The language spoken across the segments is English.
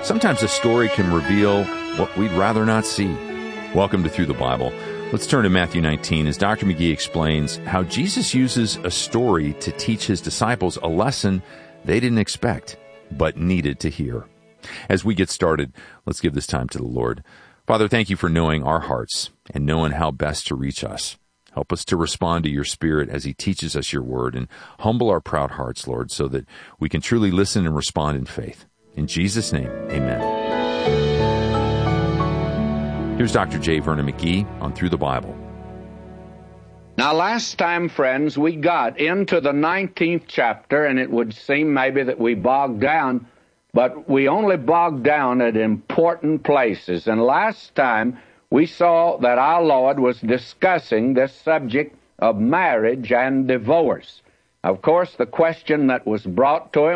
Sometimes a story can reveal what we'd rather not see. Welcome to Through the Bible. Let's turn to Matthew 19 as Dr. McGee explains how Jesus uses a story to teach his disciples a lesson they didn't expect, but needed to hear. As we get started, let's give this time to the Lord. Father, thank you for knowing our hearts and knowing how best to reach us. Help us to respond to your Spirit as he teaches us your word, and humble our proud hearts, Lord, so that we can truly listen and respond in faith. In Jesus' name, amen. Here's Dr. J. Vernon McGee on Through the Bible. Now, last time, friends, we got into the 19th chapter, and it would seem maybe that we bogged down, but we only bogged down at important places. And last time, we saw that our Lord was discussing this subject of marriage and divorce. Of course, the question that was brought to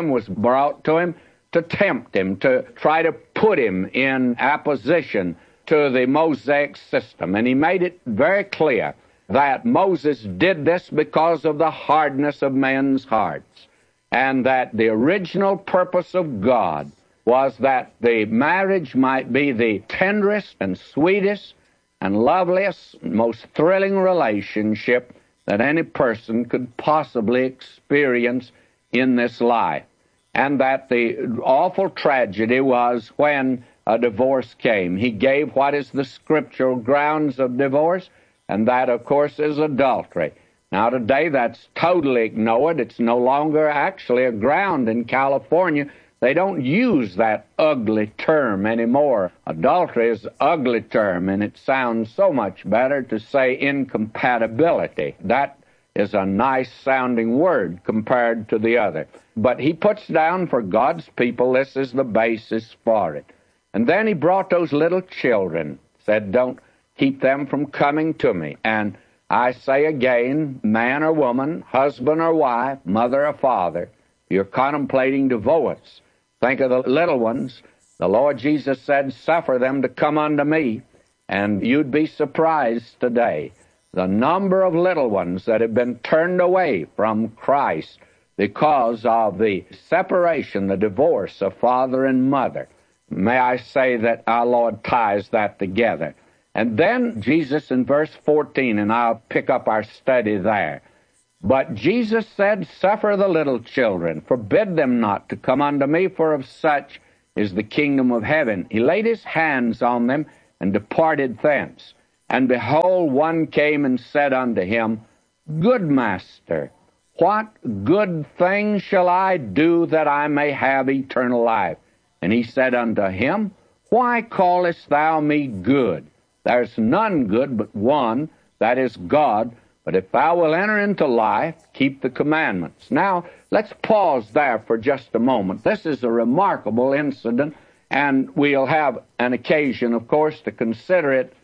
him to tempt him, to try to put him in opposition to the Mosaic system. And he made it very clear that Moses did this because of the hardness of men's hearts, and that the original purpose of God was that the marriage might be the tenderest and sweetest and loveliest, most thrilling relationship that any person could possibly experience in this life. And that the awful tragedy was when a divorce came. He gave what is the scriptural grounds of divorce, and that, of course, is adultery. Now, today, that's totally ignored. It's no longer actually a ground in California. They don't use that ugly term anymore. Adultery is an ugly term, and it sounds so much better to say incompatibility. That is a nice-sounding word compared to the other. But he puts down for God's people, this is the basis for it. And then he brought those little children, said, don't keep them from coming to me. And I say again, man or woman, husband or wife, mother or father, you're contemplating divorce. Think of the little ones. The Lord Jesus said, suffer them to come unto me. And you'd be surprised today the number of little ones that have been turned away from Christ because of the separation, the divorce of father and mother. May I say that our Lord ties that together. And then Jesus in verse 14, and I'll pick up our study there. But Jesus said, suffer the little children, forbid them not to come unto me, for of such is the kingdom of heaven. He laid his hands on them and departed thence. And behold, one came and said unto him, Good Master, what good thing shall I do that I may have eternal life? And he said unto him, Why callest thou me good? There's none good but one, that is God. But if thou wilt enter into life, keep the commandments. Now, let's pause there for just a moment. This is a remarkable incident, and we'll have an occasion, of course, to consider it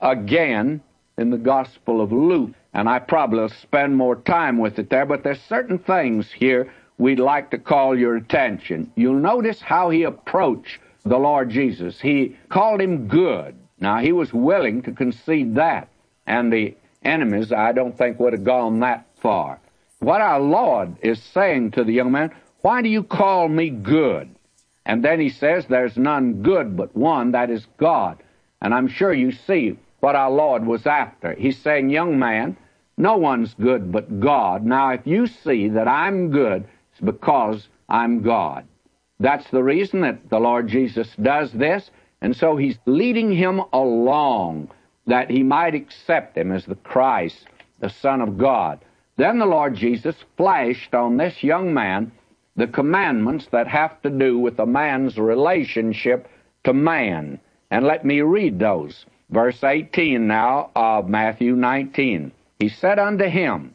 again in the Gospel of Luke. And I probably will spend more time with it there, but there's certain things here we'd like to call your attention. You'll notice how he approached the Lord Jesus. He called him good. Now, he was willing to concede that, and the enemies, I don't think, would have gone that far. What our Lord is saying to the young man, why do you call me good? And then he says, there's none good but one, that is God. And I'm sure you see what our Lord was after. He's saying, young man, no one's good but God. Now, if you see that I'm good, it's because I'm God. That's the reason that the Lord Jesus does this. And so he's leading him along that he might accept him as the Christ, the Son of God. Then the Lord Jesus flashed on this young man the commandments that have to do with a man's relationship to man. And let me read those. Verse 18 now of Matthew 19. He said unto him,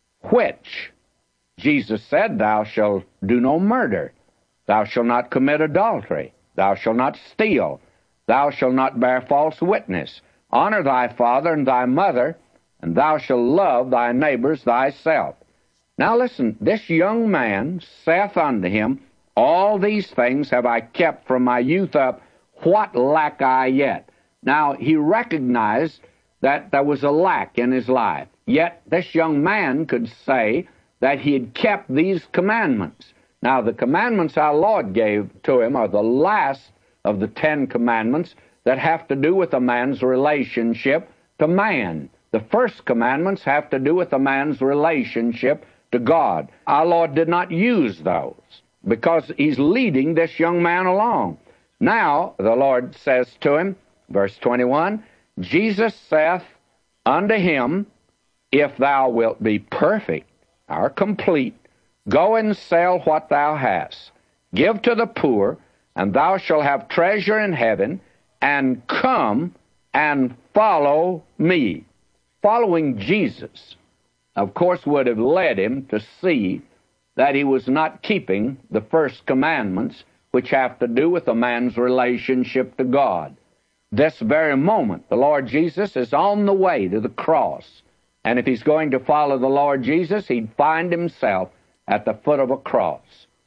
which? Jesus said, Thou shalt do no murder. Thou shalt not commit adultery. Thou shalt not steal. Thou shalt not bear false witness. Honor thy father and thy mother, and thou shalt love thy neighbors thyself. Now listen, this young man saith unto him, All these things have I kept from my youth up. What lack I yet? Now, he recognized that there was a lack in his life. Yet this young man could say that he had kept these commandments. Now, the commandments our Lord gave to him are the last of the Ten Commandments that have to do with a man's relationship to man. The first commandments have to do with a man's relationship to God. Our Lord did not use those because he's leading this young man along. Now, the Lord says to him, verse 21, Jesus saith unto him, if thou wilt be perfect or complete, go and sell what thou hast, give to the poor, and thou shalt have treasure in heaven, and come and follow me. Following Jesus, of course, would have led him to see that he was not keeping the first commandments, which have to do with a man's relationship to God. This very moment, the Lord Jesus is on the way to the cross, and if he's going to follow the Lord Jesus, he'd find himself at the foot of a cross.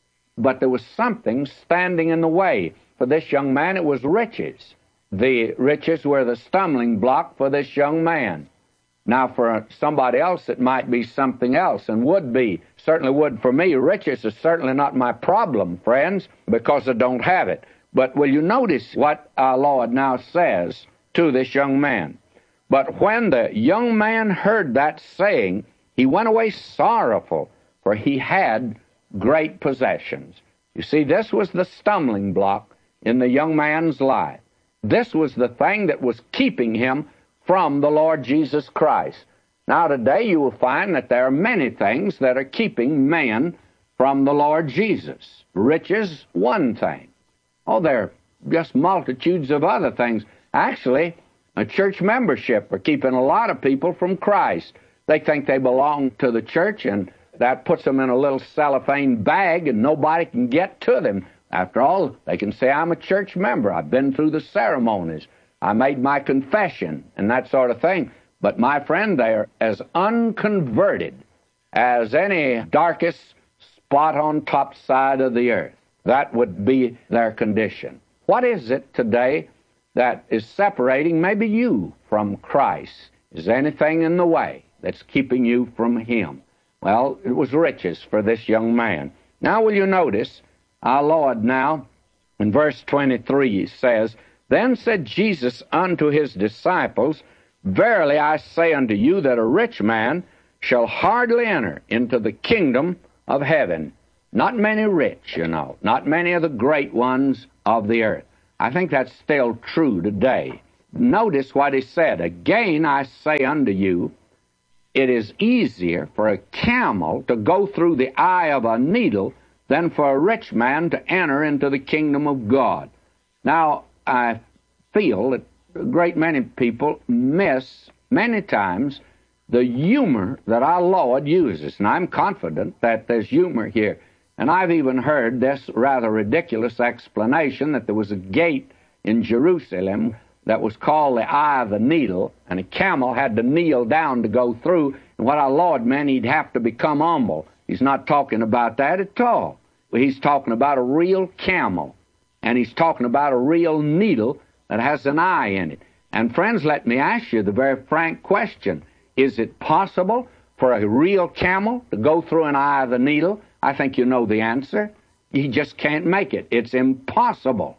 But there was something standing in the way for this young man. It was riches. The riches were the stumbling block for this young man. Now, for somebody else, it might be something else, and would be. Certainly would for me. Riches is certainly not my problem, friends, because I don't have it. But will you notice what our Lord now says to this young man? But when the young man heard that saying, he went away sorrowful, for he had great possessions. You see, this was the stumbling block in the young man's life. This was the thing that was keeping him from the Lord Jesus Christ. Now, today you will find that there are many things that are keeping man from the Lord Jesus. Riches, one thing. Oh, there are just multitudes of other things. Actually, a church membership are keeping a lot of people from Christ. They think they belong to the church, and that puts them in a little cellophane bag, and nobody can get to them. After all, they can say, I'm a church member. I've been through the ceremonies. I made my confession, and that sort of thing. But, my friend, they are as unconverted as any darkest spot on top side of the earth. That would be their condition. What is it today that is separating maybe you from Christ? Is there anything in the way that's keeping you from Him? Well, it was riches for this young man. Now, will you notice, our Lord now, in verse 23 says, Then said Jesus unto his disciples, Verily I say unto you that a rich man shall hardly enter into the kingdom of heaven. Not many rich, you know, not many of the great ones of the earth. I think that's still true today. Notice what he said. Again I say unto you, it is easier for a camel to go through the eye of a needle than for a rich man to enter into the kingdom of God. Now, I feel that a great many people miss, many times, the humor that our Lord uses. And I'm confident that there's humor here. And I've even heard this rather ridiculous explanation that there was a gate in Jerusalem that was called the Eye of the Needle, and a camel had to kneel down to go through. And what our Lord meant, he'd have to become humble. He's not talking about that at all. He's talking about a real camel, and he's talking about a real needle that has an eye in it. And friends, let me ask you the very frank question. Is it possible for a real camel to go through an eye of the needle? I think you know the answer. You just can't make it. It's impossible.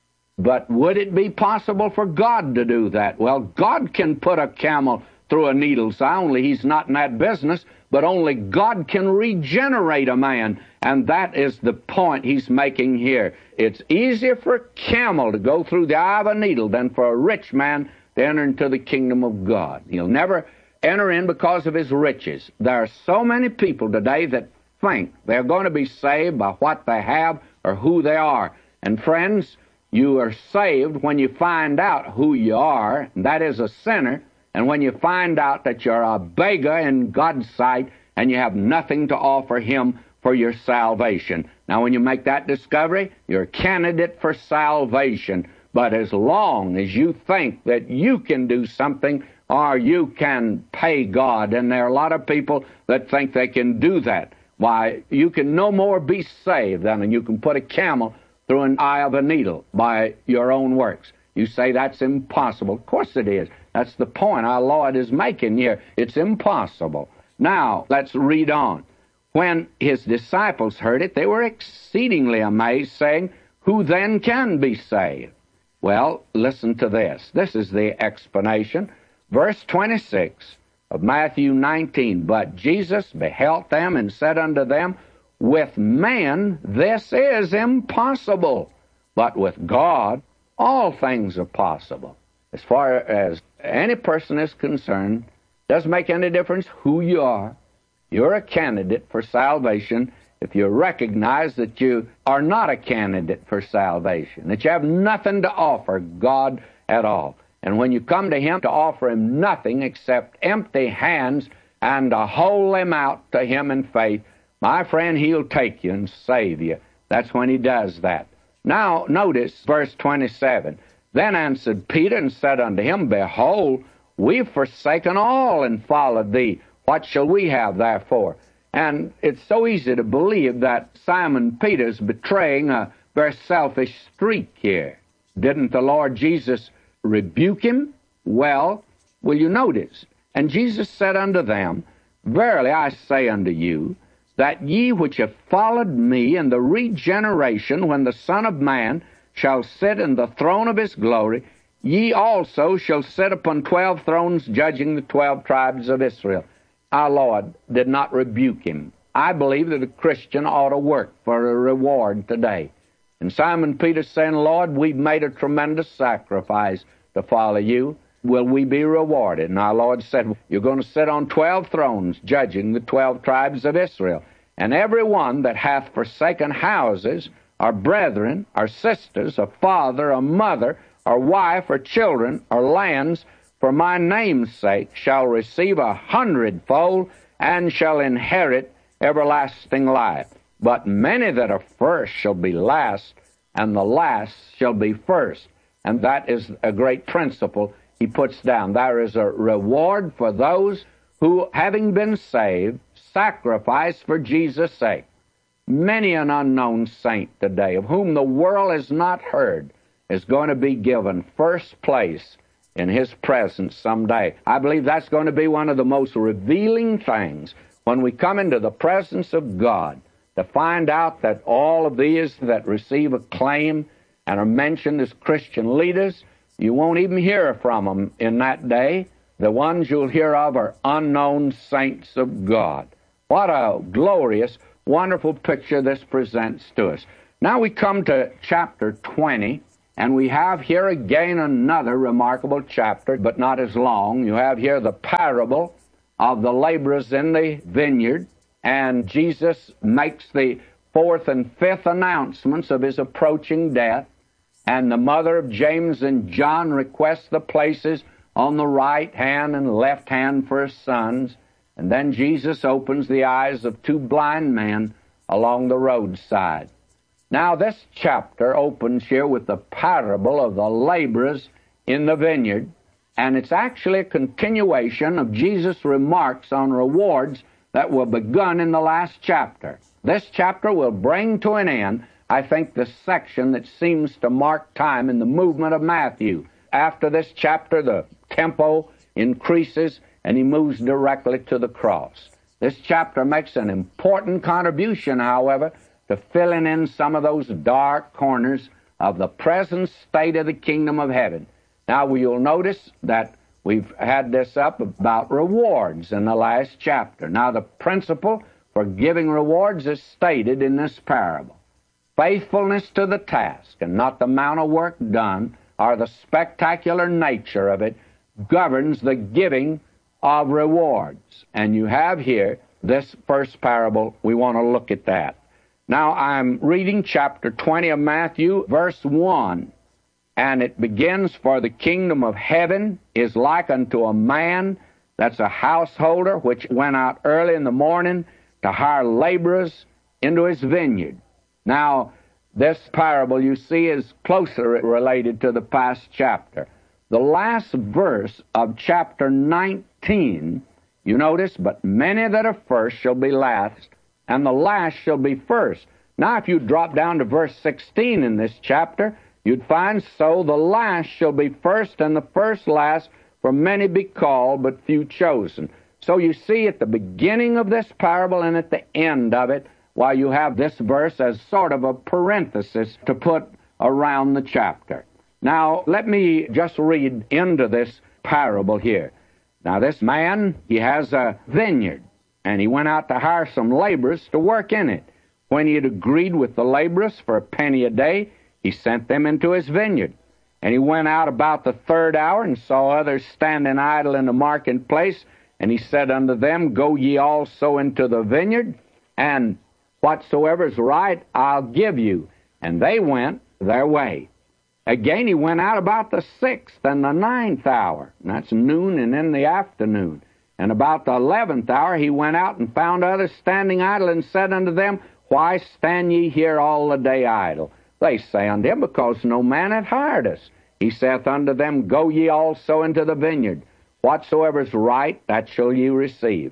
But would it be possible for God to do that? Well, God can put a camel through a needle's eye, only he's not in that business, but only God can regenerate a man. And that is the point he's making here. It's easier for a camel to go through the eye of a needle than for a rich man to enter into the kingdom of God. He'll never enter in because of his riches. There are so many people today that think they're going to be saved by what they have or who they are. And friends, you are saved when you find out who you are, and that is a sinner, and when you find out that you're a beggar in God's sight and you have nothing to offer Him for your salvation. Now, when you make that discovery, you're a candidate for salvation. But as long as you think that you can do something or you can pay God, and there are a lot of people that think they can do that, why, you can no more be saved than you can put a camel through an eye of a needle by your own works. You say that's impossible. Of course it is. That's the point our Lord is making here. It's impossible. Now, let's read on. When his disciples heard it, they were exceedingly amazed, saying, Who then can be saved? Well, listen to this. This is the explanation. Verse 26 of Matthew 19, But Jesus beheld them and said unto them, With man this is impossible, but with God all things are possible. As far as any person is concerned, doesn't make any difference who you are. You're a candidate for salvation if you recognize that you are not a candidate for salvation, that you have nothing to offer God at all. And when you come to Him to offer Him nothing except empty hands and to hold them out to Him in faith, my friend, He'll take you and save you. That's when He does that. Now, notice verse 27. Then answered Peter and said unto him, Behold, we've forsaken all and followed thee. What shall we have therefore? And it's so easy to believe that Simon Peter's betraying a very selfish streak here. Didn't the Lord Jesus rebuke him? Well, will you notice? And Jesus said unto them, Verily I say unto you, that ye which have followed me in the regeneration, when the Son of Man shall sit in the throne of his glory, ye also shall sit upon 12 thrones, judging the 12 tribes of Israel. Our Lord did not rebuke him. I believe that a Christian ought to work for a reward today. And Simon Peter saying, Lord, we've made a tremendous sacrifice to follow you. Will we be rewarded? And our Lord said, you're going to sit on 12 thrones, judging the 12 tribes of Israel. And every one that hath forsaken houses, or brethren, or sisters, or father, or mother, or wife, or children, or lands, for my name's sake, shall receive 100-fold, and shall inherit everlasting life. But many that are first shall be last, and the last shall be first. And that is a great principle he puts down. There is a reward for those who, having been saved, sacrifice for Jesus' sake. Many an unknown saint today, of whom the world has not heard, is going to be given first place in His presence someday. I believe that's going to be one of the most revealing things when we come into the presence of God, to find out that all of these that receive acclaim and are mentioned as Christian leaders, you won't even hear from them in that day. The ones you'll hear of are unknown saints of God. What a glorious, wonderful picture this presents to us. Now we come to chapter 20, and we have here again another remarkable chapter, but not as long. You have here the parable of the laborers in the vineyard, and Jesus makes the 4th and 5th announcements of His approaching death, and the mother of James and John requests the places on the right hand and left hand for His sons, and then Jesus opens the eyes of 2 blind men along the roadside. Now, this chapter opens here with the parable of the laborers in the vineyard, and it's actually a continuation of Jesus' remarks on rewards that were begun in the last chapter. This chapter will bring to an end, I think, the section that seems to mark time in the movement of Matthew. After this chapter, the tempo increases, and he moves directly to the cross. This chapter makes an important contribution, however, to filling in some of those dark corners of the present state of the kingdom of heaven. Now, you'll notice that we've had this up about rewards in the last chapter. Now, the principle for giving rewards is stated in this parable. Faithfulness to the task, and not the amount of work done, or the spectacular nature of it, governs the giving of rewards. And you have here this first parable. We want to look at that. Now, I'm reading chapter 20 of Matthew, verse 1. And it begins, For the kingdom of heaven is like unto a man that's a householder, which went out early in the morning to hire laborers into his vineyard. Now, this parable, you see, is closely related to the past chapter. The last verse of chapter 19, you notice, But many that are first shall be last, and the last shall be first. Now, if you drop down to verse 16 in this chapter, you'd find, So the last shall be first, and the first last, for many be called, but few chosen. So you see, at the beginning of this parable and at the end of it, why you have this verse as sort of a parenthesis to put around the chapter. Now, let me just read into this parable here. Now, this man, he has a vineyard, and he went out to hire some laborers to work in it. When he had agreed with the laborers for a penny a day, he sent them into his vineyard. And he went out about the third hour and saw others standing idle in the marketplace. And he said unto them, Go ye also into the vineyard, and whatsoever is right I'll give you. And they went their way. Again he went out about the 6th and the 9th hour. And that's noon and in the afternoon. And about the 11th hour he went out and found others standing idle, and said unto them, Why stand ye here all the day idle? They say unto him, Because no man hath hired us. He saith unto them, Go ye also into the vineyard. Whatsoever is right, that shall ye receive.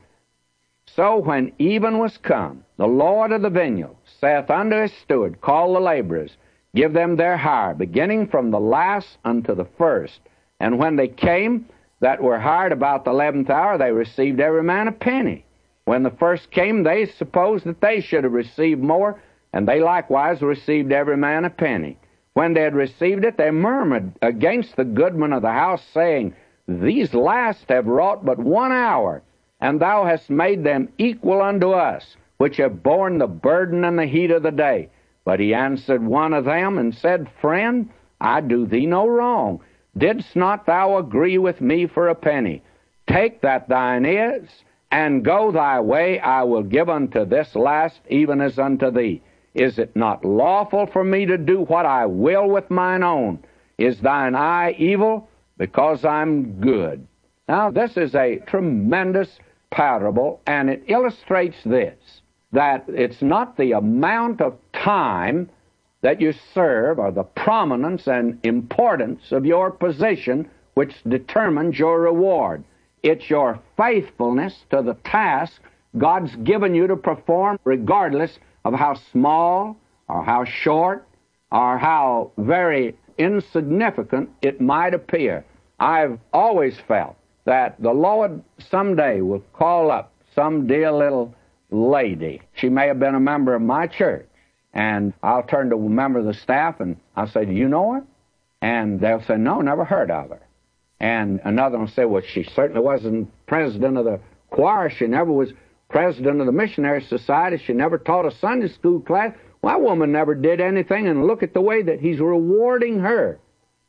So when even was come, the Lord of the vineyard saith unto his steward, Call the laborers, give them their hire, beginning from the last unto the first. And when they came that were hired about the 11th hour, they received every man a penny. When the first came, they supposed that they should have received more, and they likewise received every man a penny. When they had received it, they murmured against the goodman of the house, saying, These last have wrought but 1 hour, and thou hast made them equal unto us, which have borne the burden and the heat of the day. But he answered one of them, and said, Friend, I do thee no wrong. Didst not thou agree with me for a penny? Take that thine is, and go thy way. I will give unto this last even as unto thee. Is it not lawful for me to do what I will with mine own? Is thine eye evil? Because I'm good. Now, this is a tremendous parable, and it illustrates this, that it's not the amount of time that you serve or the prominence and importance of your position which determines your reward. It's your faithfulness to the task God's given you to perform, regardless of how small or how short or how very insignificant it might appear. I've always felt that the Lord someday will call up some dear little lady. She may have been a member of my church, and I'll turn to a member of the staff and I'll say, Do you know her? And they'll say, No, never heard of her. And another will say, Well, she certainly wasn't president of the choir. She never was president of the missionary society. She never taught a Sunday school class. Well, that woman never did anything, and look at the way that he's rewarding her.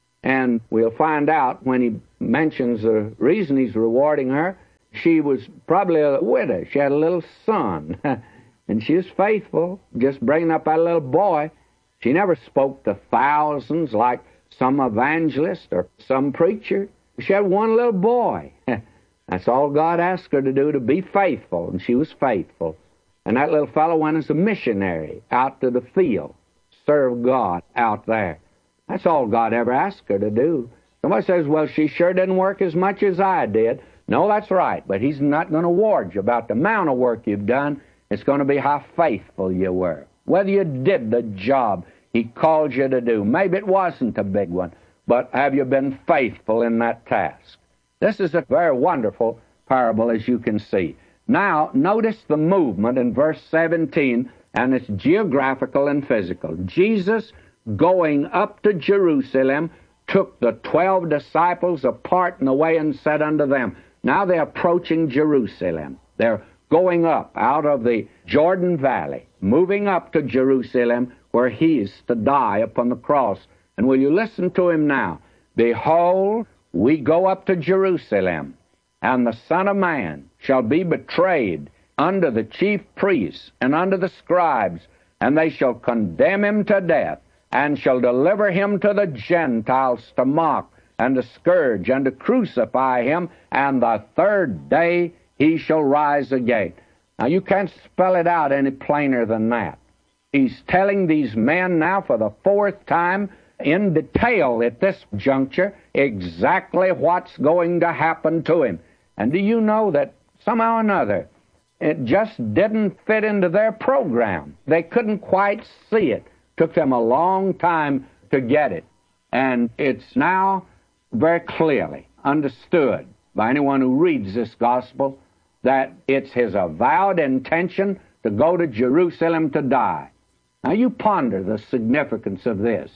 And we'll find out when he mentions the reason he's rewarding her. She was probably a widow. She had a little son, and she was faithful, just bringing up that little boy. She never spoke to thousands like some evangelist or some preacher. She had one little boy. That's all God asked her to do, to be faithful, and she was faithful. And that little fellow went as a missionary out to the field, serve God out there. That's all God ever asked her to do. Somebody says, Well, she sure didn't work as much as I did. No, that's right, but he's not going to award you about the amount of work you've done. It's going to be how faithful you were, whether you did the job he called you to do. Maybe it wasn't a big one, but have you been faithful in that task? This is a very wonderful parable, as you can see. Now, notice the movement in verse 17, and it's geographical and physical. Jesus, going up to Jerusalem, took the 12 disciples apart in the way and said unto them. Now they're approaching Jerusalem. They're going up out of the Jordan Valley, moving up to Jerusalem, where he is to die upon the cross. And will you listen to him now? Behold, we go up to Jerusalem, and the Son of Man shall be betrayed unto the chief priests and unto the scribes, and they shall condemn him to death, and shall deliver him to the Gentiles to mock, and to scourge, and to crucify him, and the third day he shall rise again. Now, you can't spell it out any plainer than that. He's telling these men now for the fourth time in detail at this juncture exactly what's going to happen to him. And do you know that somehow or another it just didn't fit into their program? They couldn't quite see it. Took them a long time to get it. And it's now very clearly understood by anyone who reads this gospel that it's his avowed intention to go to Jerusalem to die. Now you ponder the significance of this.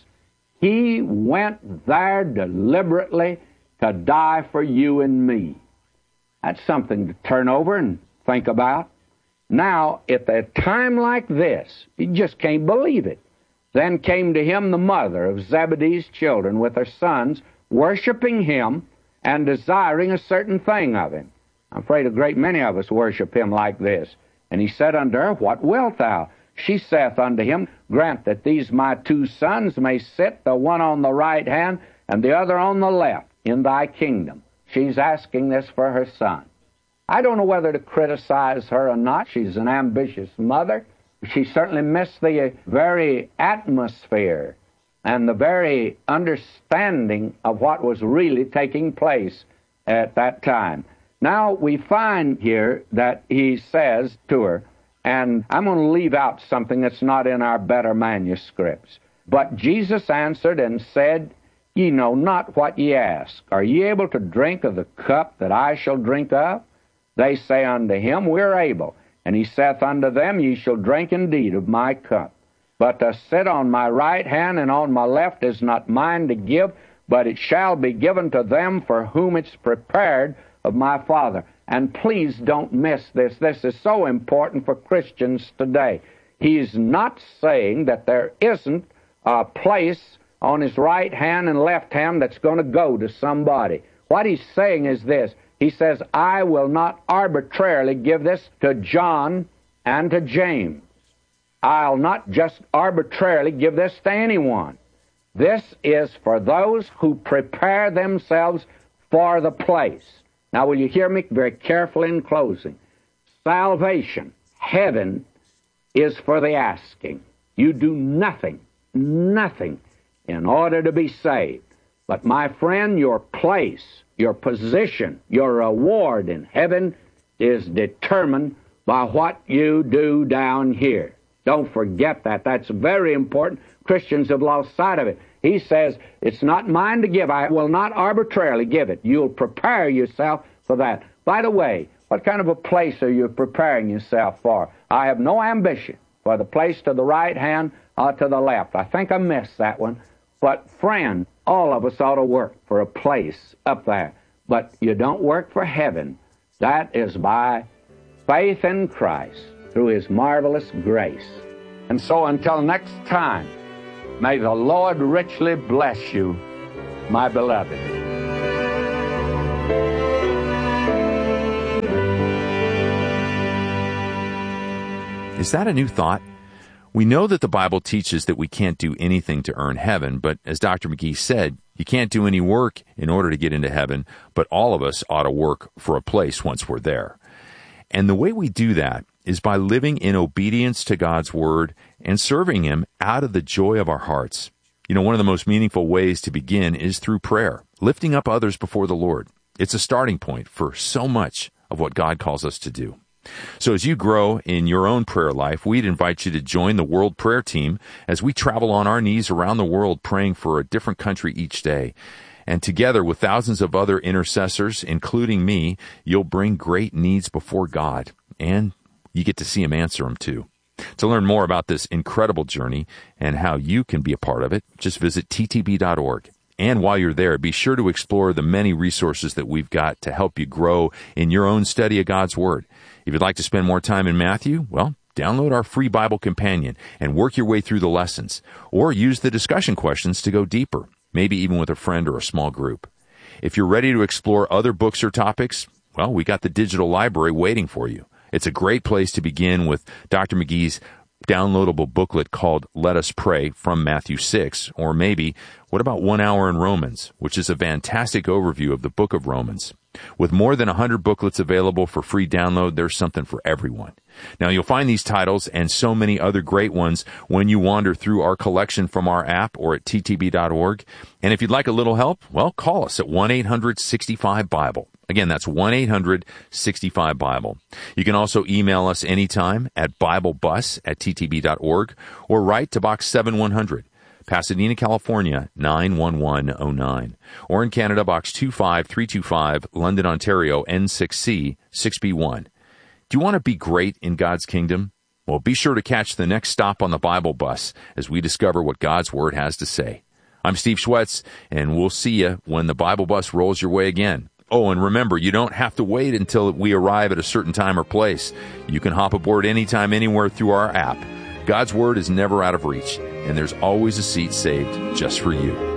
He went there deliberately to die for you and me. That's something to turn over and think about. Now, at a time like this, you just can't believe it. Then came to him the mother of Zebedee's children with her sons, worshiping him and desiring a certain thing of him. I'm afraid a great many of us worship him like this. And he said unto her, What wilt thou? She saith unto him, Grant that these my two sons may sit, the one on the right hand and the other on the left, in thy kingdom. She's asking this for her son. I don't know whether to criticize her or not. She's an ambitious mother. She certainly missed the very atmosphere and the very understanding of what was really taking place at that time. Now we find here that he says to her, and I'm going to leave out something that's not in our better manuscripts. But Jesus answered and said, Ye know not what ye ask. Are ye able to drink of the cup that I shall drink of? They say unto him, We're able. And he saith unto them, Ye shall drink indeed of my cup. But to sit on my right hand and on my left is not mine to give, but it shall be given to them for whom it's prepared of my Father. And please don't miss this. This is so important for Christians today. He's not saying that there isn't a place on his right hand and left hand that's going to go to somebody. What he's saying is this. He says, I will not arbitrarily give this to John and to James. I'll not just arbitrarily give this to anyone. This is for those who prepare themselves for the place. Now, will you hear me very carefully in closing? Salvation, heaven, is for the asking. You do nothing in order to be saved. But, my friend, your place, your position, your reward in heaven is determined by what you do down here. Don't forget that. That's very important. Christians have lost sight of it. He says, it's not mine to give. I will not arbitrarily give it. You'll prepare yourself for that. By the way, what kind of a place are you preparing yourself for? I have no ambition for the place to the right hand or to the left. I think I missed that one. But, friend, all of us ought to work for a place up there. But you don't work for heaven. That is by faith in Christ through his marvelous grace. And so until next time, may the Lord richly bless you, my beloved. Is that a new thought? We know that the Bible teaches that we can't do anything to earn heaven, but as Dr. McGee said, you can't do any work in order to get into heaven, but all of us ought to work for a place once we're there. And the way we do that is by living in obedience to God's Word and serving Him out of the joy of our hearts. You know, one of the most meaningful ways to begin is through prayer, lifting up others before the Lord. It's a starting point for so much of what God calls us to do. So as you grow in your own prayer life, we'd invite you to join the World Prayer Team as we travel on our knees around the world praying for a different country each day. And together with thousands of other intercessors, including me, you'll bring great needs before God, and you get to see Him answer them too. To learn more about this incredible journey and how you can be a part of it, just visit ttb.org. And while you're there, be sure to explore the many resources that we've got to help you grow in your own study of God's Word. If you'd like to spend more time in Matthew, well, download our free Bible companion and work your way through the lessons, or use the discussion questions to go deeper, maybe even with a friend or a small group. If you're ready to explore other books or topics, well, we got the digital library waiting for you. It's a great place to begin with Dr. McGee's downloadable booklet called Let Us Pray from Matthew 6, or maybe, what about 1 Hour in Romans, which is a fantastic overview of the book of Romans. With more than 100 booklets available for free download, there's something for everyone. Now, you'll find these titles and so many other great ones when you wander through our collection from our app or at ttb.org. And if you'd like a little help, well, call us at 1-800-65-BIBLE. Again, that's 1-800-65-BIBLE. You can also email us anytime at BibleBus@ttb.org or write to Box 7100, Pasadena, California, 91109. Or in Canada, Box 25325, London, Ontario, N6C, 6B1. Do you want to be great in God's kingdom? Well, be sure to catch the next stop on the Bible Bus as we discover what God's Word has to say. I'm Steve Schwetz, and we'll see you when the Bible Bus rolls your way again. Oh, and remember, you don't have to wait until we arrive at a certain time or place. You can hop aboard anytime, anywhere through our app. God's Word is never out of reach, and there's always a seat saved just for you.